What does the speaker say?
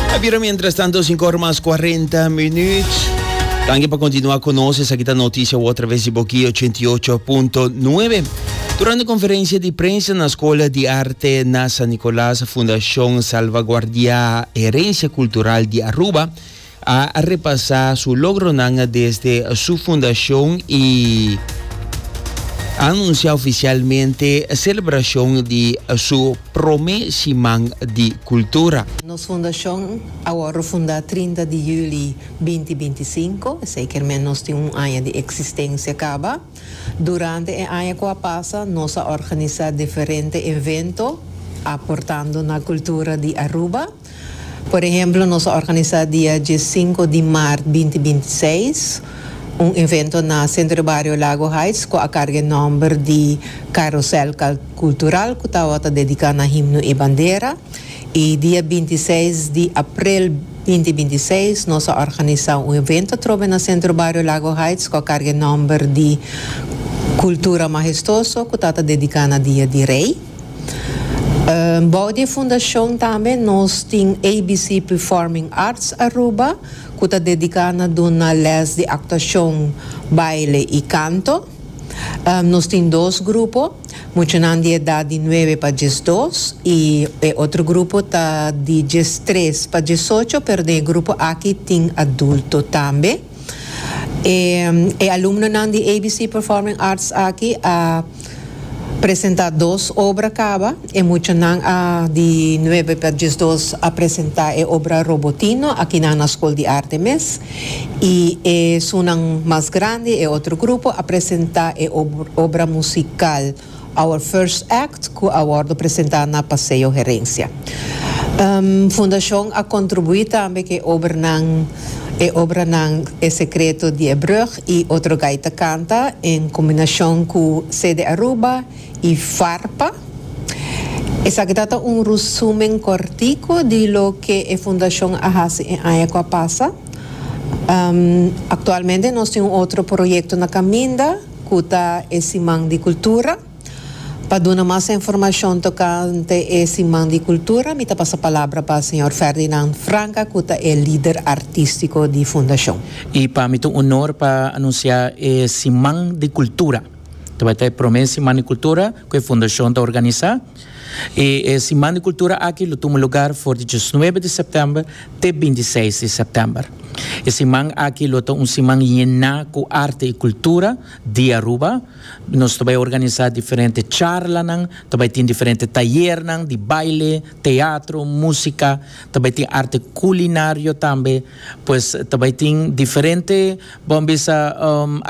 Pero mientras tanto, 5 horas más 40 minutos. También para continuar con nosotros, aquí está noticia otra vez de Boquí 88.9. Durante conferencia de prensa na Escola de Arte na San Nicolás, Fundación Salvaguardia Herencia Cultural de Aruba a repasar su logro desde su fundación y anuncia oficialmente a celebración de su promesiman de cultura. Nos fundación ahora funda 30 de julio 2025, zeker menos de un año de existencia acaba. Durante el año que pasa, nos organiza diferentes eventos aportando la cultura de Aruba. Por ejemplo, nos organiza día 5 de marzo 2026 un evento na Centro Barrio Lago Heights com a carga nombre de Carrossel Cultural que está dedicada a himno e bandeira. E dia 26 de abril 2026 nós organizamos um evento trove na Centro Barrio Lago Heights com a carga nombre de Cultura Majestoso que está dedicada a Dia de Rei. Body Fundação também nós temos ABC Performing Arts Aruba que está dedicada a uma les de actuação, baile e canto. Nós temos 2 grupos, muito de idade de 9 para 12 e outro grupo está de 13 para 18, mas o grupo aqui tem adulto também. E aluno de ABC Performing Arts aqui apresentar 2 obras caba e muito de 9 para 12 apresentar a obra Robotino aqui na Escola de Artemis e sunang mais grande e outro grupo apresentar a obra musical Our First Act que agora apresentar na Passeio Herência. Fundação a contribuir também que obra é secreto de Brug e outro gaita canta em combinação com CD Aruba e Farpa. Essa aqui está resumen cortico de lo que a Fundação hace em Ayacuá passa. Actualmente nós temos outro projeto na caminda que está esse man de cultura. Para dar mais informação tocante esse man de cultura, me passa a palavra para o senhor Ferdinand Franca, que é o líder artístico da Fundação. E para mim é um honor para anunciar esse man de cultura. Vai ter promessa man de cultura que a Fundação está organizando. E esse man de cultura aqui toma lugar for de 19 de setembro até 26 de setembro. Esse man aqui é um semana llena com arte e cultura de Aruba. Nós também organizar diferentes charlas, também tem diferentes talleres de baile, teatro, música, também tem arte culinário também, pois também tem diferentes, vamos dizer,